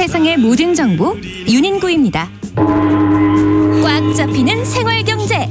세상의 모든 정보 윤인구입니다. 꽉 잡히는 생활경제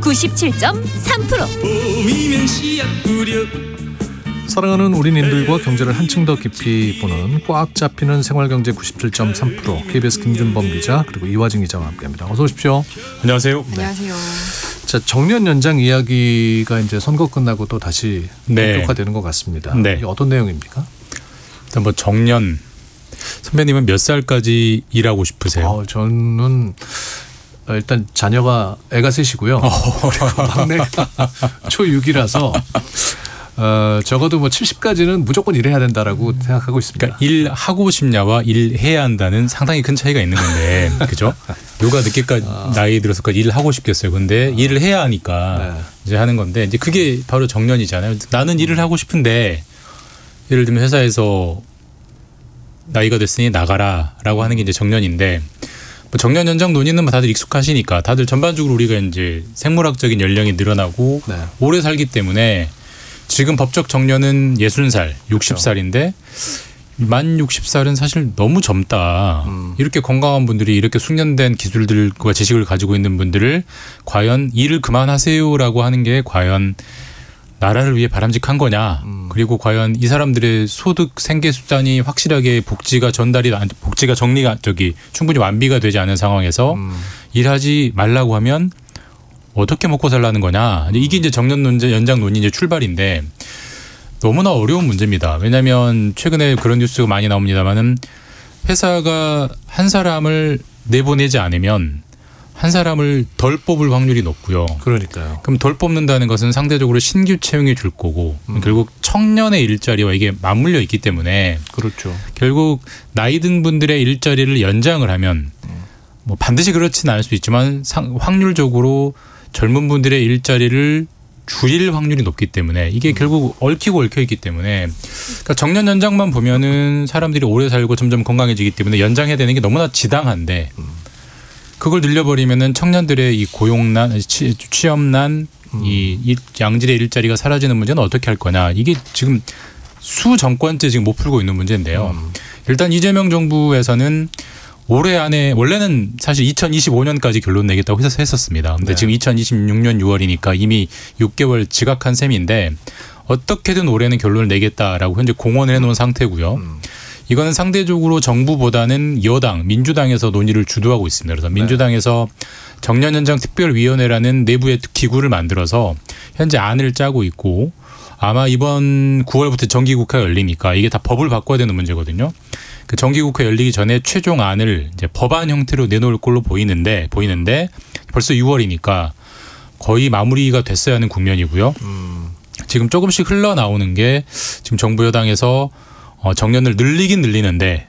97.3%. 사랑하는 우리님들과 경제를 한층 더 깊이 보는 꽉 잡히는 생활경제 97.3% KBS 김준범 기자 그리고 이화진 기자와 함께합니다. 어서 오십시오. 안녕하세요. 네. 안녕하세요. 자, 정년 연장 이야기가 이제 선거 끝나고 또 다시 본격화되는 것 같습니다. 네. 이게 어떤 내용입니까? 일단 뭐 정년 선배님은 몇 살까지 일하고 싶으세요? 저는 일단 자녀가 애가 셋이고요. 그리고 막내가 초6이라서 적어도 뭐 70까지는 무조건 일해야 된다라고 생각하고 있습니다. 그러니까 일하고 싶냐와 일해야 한다는 상당히 큰 차이가 있는 건데, 그죠? 누가 늦게까지 나이 들어서까지 일을 하고 싶겠어요. 근데 일을 해야 하니까 이제 하는 건데, 이제 그게 바로 정년이잖아요. 나는 일을 하고 싶은데, 예를 들면 회사에서 나이가 됐으니 나가라라고 하는 게 이제 정년인데, 뭐 정년 연장 논의는 뭐 다들 익숙하시니까 다들 전반적으로 우리가 이제 생물학적인 연령이 늘어나고 오래 살기 때문에. 지금 법적 정년은 60살, 60살인데 만 60살은 사실 너무 젊다. 이렇게 건강한 분들이 이렇게 숙련된 기술들과 지식을 가지고 있는 분들을 과연 일을 그만하세요라고 하는 게 과연 나라를 위해 바람직한 거냐. 그리고 과연 이 사람들의 소득 생계 수단이 확실하게 복지가 정리가 충분히 완비가 되지 않은 상황에서 일하지 말라고 하면 어떻게 먹고 살라는 거냐. 이게 이제 정년 연장 논의 이제 출발인데 너무나 어려운 문제입니다. 왜냐하면 최근에 그런 뉴스가 많이 나옵니다만은 회사가 한 사람을 내보내지 않으면 한 사람을 덜 뽑을 확률이 높고요. 그러니까요. 그럼 덜 뽑는다는 것은 상대적으로 신규 채용이 줄 거고 결국 청년의 일자리와 이게 맞물려 있기 때문에 그렇죠. 결국 나이 든 분들의 일자리를 연장을 하면 뭐 반드시 그렇지는 않을 수 있지만 확률적으로 젊은 분들의 일자리를 줄일 확률이 높기 때문에 이게 결국 얽히고 얽혀 있기 때문에 그러니까 정년 연장만 보면은 사람들이 오래 살고 점점 건강해지기 때문에 연장해야 되는 게 너무나 지당한데 그걸 늘려버리면은 청년들의 이 고용난, 취업난, 이 양질의 일자리가 사라지는 문제는 어떻게 할 거냐. 이게 지금 수 정권째 지금 못 풀고 있는 문제인데요. 일단 이재명 정부에서는 올해 안에 원래는 사실 2025년까지 결론 내겠다고 했었습니다. 근데 지금 2026년 6월이니까 이미 6개월 지각한 셈인데 어떻게든 올해는 결론을 내겠다라고 현재 공언을 해놓은 상태고요. 이거는 상대적으로 정부보다는 여당, 민주당에서 논의를 주도하고 있습니다. 그래서 민주당에서 정년연장 특별위원회라는 내부의 기구를 만들어서 현재 안을 짜고 있고 아마 이번 9월부터 정기국회가 열리니까 이게 다 법을 바꿔야 되는 문제거든요. 그 정기국회 열리기 전에 최종 안을 이제 법안 형태로 내놓을 걸로 보이는데 벌써 6월이니까 거의 마무리가 됐어야 하는 국면이고요. 지금 조금씩 흘러나오는 게 지금 정부 여당에서 정년을 늘리긴 늘리는데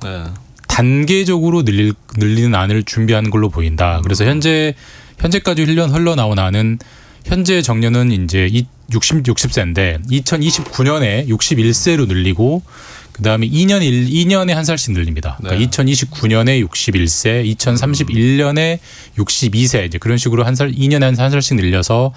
단계적으로 늘리는 안을 준비하는 걸로 보인다. 그래서 현재까지 흘러나온 안은 현재 정년은 이제 60세인데 2029년에 61세로 늘리고 그다음에 2년에 한 살씩 늘립니다. 그러니까 2029년에 61세, 2031년에 62세 이제 그런 식으로 2년에 한 살씩 늘려서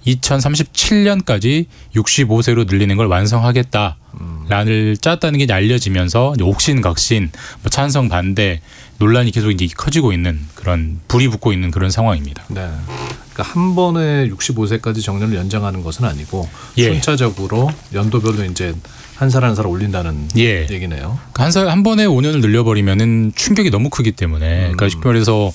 2037년까지 65세로 늘리는 걸 완성하겠다라는 짰다는 게 이제 알려지면서 이제 옥신각신 뭐 찬성 반대 논란이 계속 이제 커지고 있는 그런 불이 붙고 있는 그런 상황입니다. 네. 그러니까 한 번에 65세까지 정년을 연장하는 것은 아니고 순차적으로 연도별로 이제 한 살 한 살 올린다는 얘기네요. 한 번에 5년을 늘려버리면은 충격이 너무 크기 때문에 그러니까 쉽게 말해서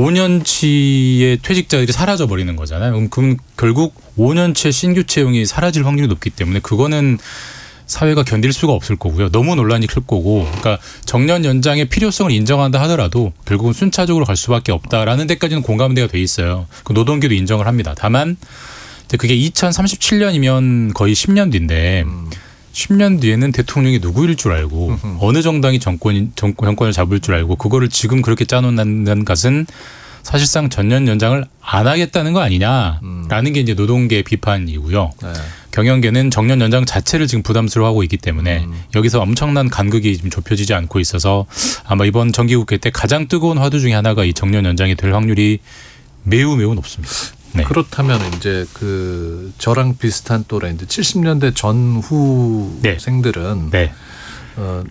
5년치의 퇴직자들이 사라져 버리는 거잖아요. 그럼 결국 5년치 신규 채용이 사라질 확률이 높기 때문에 그거는 사회가 견딜 수가 없을 거고요. 너무 논란이 클 거고. 그러니까 정년 연장의 필요성을 인정한다 하더라도 결국은 순차적으로 갈 수밖에 없다라는 데까지는 공감대가 돼 있어요. 그 노동계도 인정을 합니다. 다만 그게 2037년이면 거의 10년 뒤인데 10년 뒤에는 대통령이 누구일 줄 알고 어느 정당이 정권을 잡을 줄 알고 그거를 지금 그렇게 짜놓는 것은 사실상 전년 연장을 안 하겠다는 거 아니냐라는 게 이제 노동계 비판이고요. 경영계는 정년 연장 자체를 지금 부담스러워하고 있기 때문에 여기서 엄청난 간극이 지금 좁혀지지 않고 있어서 아마 이번 정기국회 때 가장 뜨거운 화두 중에 하나가 이 정년 연장이 될 확률이 매우 높습니다. 네. 그렇다면 이제 그 저랑 비슷한 또래인데 70년대 전후생들은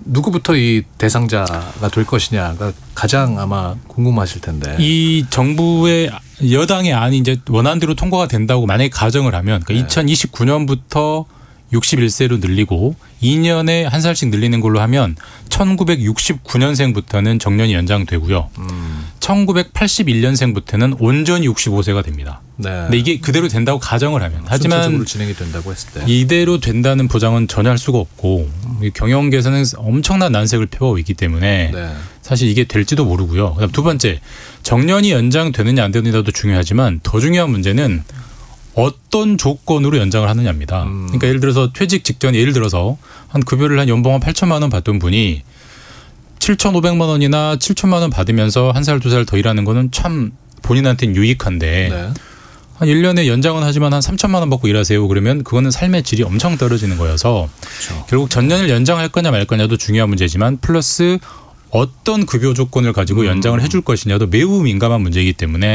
누구부터 이 대상자가 될 것이냐가 가장 아마 궁금하실 텐데. 이 정부의 여당의 안이 이제 원안대로 통과가 된다고 만약에 가정을 하면 그러니까 2029년부터 61세로 늘리고 2년에 한 살씩 늘리는 걸로 하면 1969년생부터는 정년이 연장되고요. 1981년생부터는 온전히 65세가 됩니다. 네. 근데 이게 그대로 된다고 가정을 하면 하지만 순차적으로 진행이 된다고 했을 때 이대로 된다는 보장은 전혀 할 수가 없고 경영계에서는 엄청난 난색을 펴고 있기 때문에 네. 사실 이게 될지도 모르고요. 그다음 두 번째 정년이 연장되느냐 안 되느냐도 중요하지만 더 중요한 문제는 어떤 조건으로 연장을 하느냐입니다. 그러니까 예를 들어서 퇴직 직전에 예를 들어서 한 급여를 한 연봉 한 8천만 원 받던 분이 7,500만 원이나 7천만 원 받으면서 한 살 두 살 더 일하는 거는 참 본인한테는 유익한데 네. 한 1년에 연장은 하지만 한 3천만 원 받고 일하세요. 그러면 그거는 삶의 질이 엄청 떨어지는 거여서 그렇죠. 결국 전년을 연장할 거냐 말 거냐도 중요한 문제지만 플러스 어떤 급여 조건을 가지고 연장을 해줄 것이냐도 매우 민감한 문제이기 때문에